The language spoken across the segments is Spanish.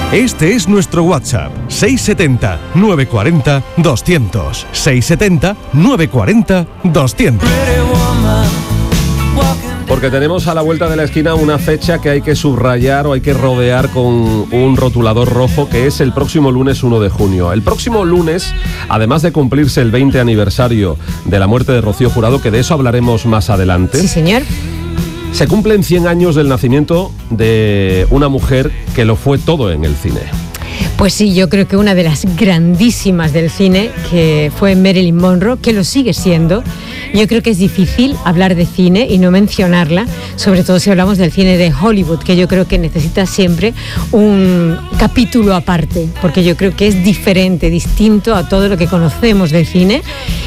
Este es nuestro WhatsApp, 670 940 200. 670 940 200. Porque tenemos a la vuelta de la esquina una fecha que hay que subrayar o hay que rodear con un rotulador rojo, que es el próximo lunes 1 de junio. El próximo lunes, además de cumplirse el 20 aniversario de la muerte de Rocío Jurado, que de eso hablaremos más adelante. Sí, señor. Se cumplen 100 años del nacimiento de una mujer que lo fue todo en el cine. Pues sí, yo creo que una de las grandísimas del cine, que fue Marilyn Monroe, que lo sigue siendo. Yo creo que es difícil hablar de cine y no mencionarla, sobre todo si hablamos del cine de Hollywood, que yo creo que necesita siempre un capítulo aparte, porque yo creo que es diferente, distinto a todo lo que conocemos del cine.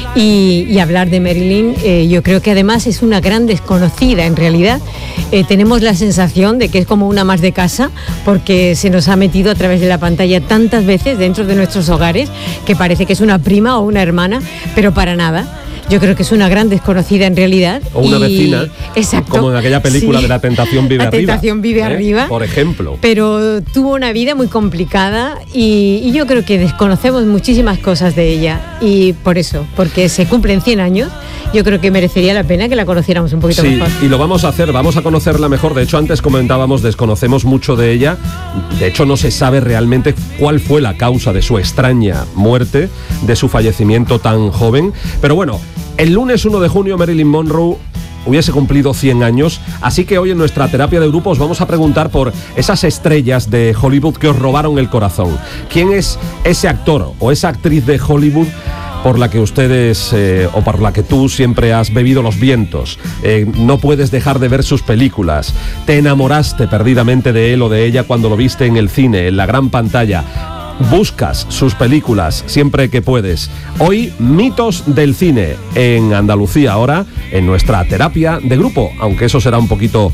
Y hablar de Marilyn, yo creo que además es una gran desconocida. En realidad tenemos la sensación de que es como una más de casa, porque se nos ha metido a través de la pantalla tantas veces dentro de nuestros hogares que parece que es una prima o una hermana, pero para nada. Yo creo que es una gran desconocida en realidad. O una vecina. Exacto. Como en aquella película, sí, de La Tentación Vive Arriba. La Tentación Vive Arriba. Por ejemplo. Pero tuvo una vida muy complicada y yo creo que desconocemos muchísimas cosas de ella. Y por eso, porque se cumplen 100 años, yo creo que merecería la pena que la conociéramos un poquito mejor. Sí, y lo vamos a hacer, vamos a conocerla mejor. De hecho, antes comentábamos, desconocemos mucho de ella. De hecho, no se sabe realmente cuál fue la causa de su extraña muerte, de su fallecimiento tan joven. Pero bueno, el lunes 1 de junio Marilyn Monroe hubiese cumplido 100 años, así que hoy en nuestra terapia de grupos vamos a preguntar por esas estrellas de Hollywood que os robaron el corazón. ¿Quién es ese actor o esa actriz de Hollywood por la que ustedes, o por la que tú siempre has bebido los vientos? No puedes dejar de ver sus películas. Te enamoraste perdidamente de él o de ella cuando lo viste en el cine, en la gran pantalla. Buscas sus películas siempre que puedes. Hoy, mitos del cine en Andalucía ahora, en nuestra terapia de grupo, aunque eso será un poquito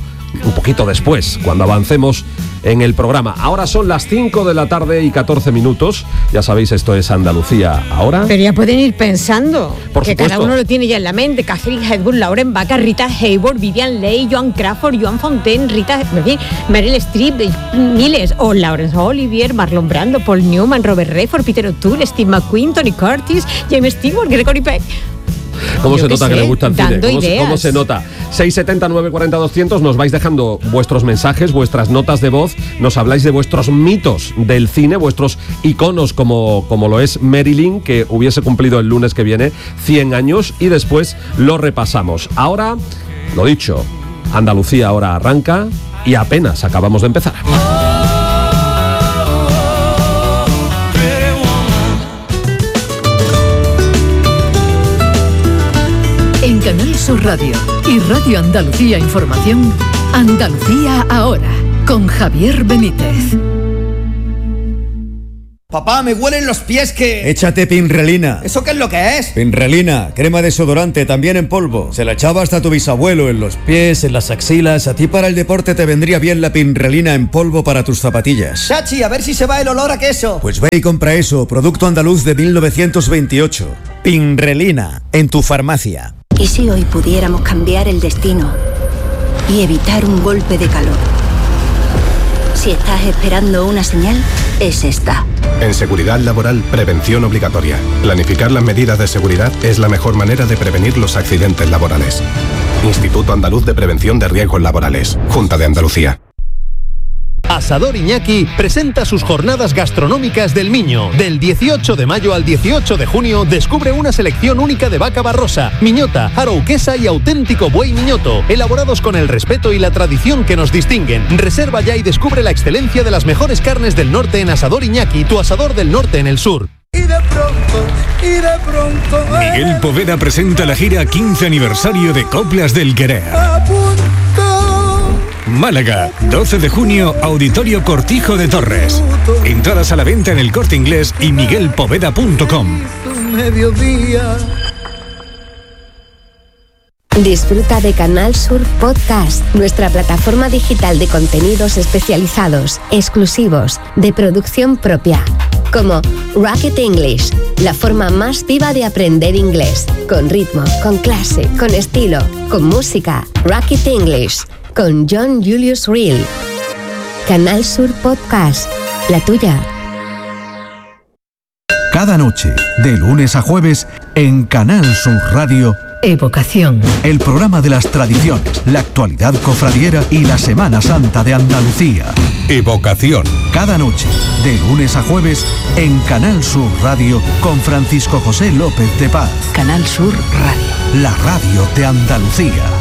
después, cuando avancemos en el programa. Ahora son las 5 de la tarde y 14 minutos. Ya sabéis, esto es Andalucía ahora. Pero ya pueden ir pensando, por que supuesto, cada uno lo tiene ya en la mente. Catherine Hepburn, Lauren Bacall, Rita Hayworth, Vivian Leigh, Joan Crawford, Joan Fontaine, Meryl Streep, miles. O Laurence Olivier, Marlon Brando, Paul Newman, Robert Redford, Peter O'Toole, Steve McQueen, Tony Curtis, James Stewart, Gregory Peck. ¿Cómo se nota que le gusta el cine? ¿Cómo se nota? 670 940 200, nos vais dejando vuestros mensajes, vuestras notas de voz, nos habláis de vuestros mitos del cine, vuestros iconos como lo es Marilyn, que hubiese cumplido el lunes que viene 100 años, y después lo repasamos. Ahora, lo dicho, Andalucía ahora arranca y apenas acabamos de empezar. En Canal Sur Radio y Radio Andalucía Información, Andalucía ahora, con Javier Benítez. Papá, me huelen los pies que... Échate Pinrelina. ¿Eso qué es lo que es? Pinrelina, crema desodorante, también en polvo. Se la echaba hasta tu bisabuelo, en los pies, en las axilas. A ti para el deporte te vendría bien la Pinrelina en polvo para tus zapatillas. Chachi, a ver si se va el olor a queso. Pues ve y compra eso, producto andaluz de 1928. Pinrelina, en tu farmacia. ¿Y si hoy pudiéramos cambiar el destino y evitar un golpe de calor? Si estás esperando una señal, es esta. En seguridad laboral, prevención obligatoria. Planificar las medidas de seguridad es la mejor manera de prevenir los accidentes laborales. Instituto Andaluz de Prevención de Riesgos Laborales. Junta de Andalucía. Asador Iñaki presenta sus jornadas gastronómicas del Miño. Del 18 de mayo al 18 de junio descubre una selección única de vaca barrosa, miñota, arauquesa y auténtico buey miñoto, elaborados con el respeto y la tradición que nos distinguen. Reserva ya y descubre la excelencia de las mejores carnes del norte en Asador Iñaki, tu asador del norte en el sur. Y de pronto Miguel Poveda presenta la gira 15 aniversario de Coplas del Querer. Málaga, 12 de junio, Auditorio Cortijo de Torres. Entradas a la venta en El Corte Inglés y miguelpoveda.com. Disfruta de Canal Sur Podcast, nuestra plataforma digital de contenidos especializados, exclusivos, de producción propia. Como Rocket English, la forma más viva de aprender inglés. Con ritmo, con clase, con estilo, con música. Rocket English, con John Julius Reel. Canal Sur Podcast, La tuya. Cada noche, de lunes a jueves, en Canal Sur Radio, Evocación. el programa de las tradiciones, la actualidad cofradiera y la Semana Santa de Andalucía. Evocación. Cada noche, de lunes a jueves, en Canal Sur Radio, con Francisco José López de Paz. Canal Sur Radio. La radio de Andalucía.